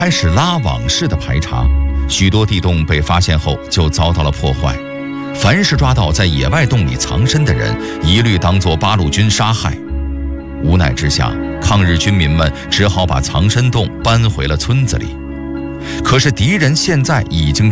开始拉网式的排查，许多地洞被发现后就遭到了破坏。凡是抓到在野外洞里藏身的人，一律当作八路军杀害。无奈之下，抗日军民们只好把藏身洞搬回了村子里。可是敌人现在已经